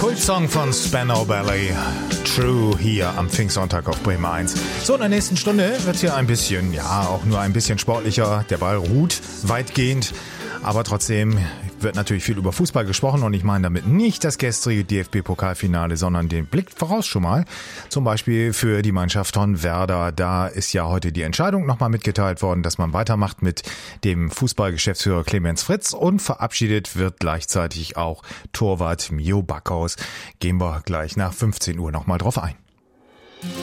Kultsong von Spandau Ballet, True, hier am Pfingstsonntag auf Bremen 1. So, in der nächsten Stunde wird hier ein bisschen, ja, auch nur ein bisschen sportlicher. Der Ball ruht weitgehend, aber trotzdem wird natürlich viel über Fußball gesprochen und ich meine damit nicht das gestrige DFB-Pokalfinale, sondern den Blick voraus schon mal. Zum Beispiel für die Mannschaft von Werder. Da ist ja heute die Entscheidung nochmal mitgeteilt worden, dass man weitermacht mit dem Fußballgeschäftsführer Clemens Fritz und verabschiedet wird gleichzeitig auch Torwart Mio Backhaus. Gehen wir gleich nach 15 Uhr nochmal drauf ein.